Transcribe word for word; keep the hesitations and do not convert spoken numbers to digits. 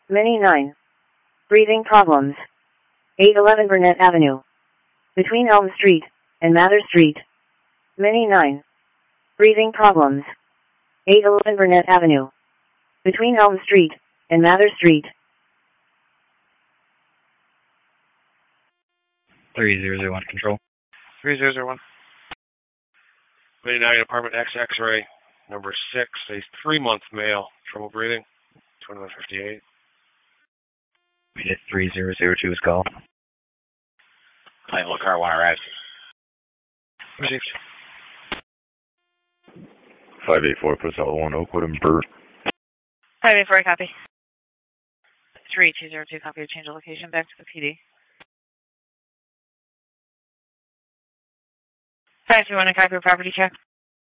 Mini nine. Breathing problems. eight eleven Burnett Avenue. Between Elm Street and Mather Street. Mini nine. Breathing problems. eight eleven Burnett Avenue. Between Elm Street and Mather Street. three zero zero one, control. three zero zero one. Mini nine, apartment X X-ray, number six, a three-month male, trouble breathing, twenty-one fifty-eight. We did three zero zero two's call. Plane, car one arrives. Received. five eight four, Priscilla one, Oakwood and Burt. five eight four, copy. three two zero two, copy. Change of location back to the P D. five two one, a copy of property check.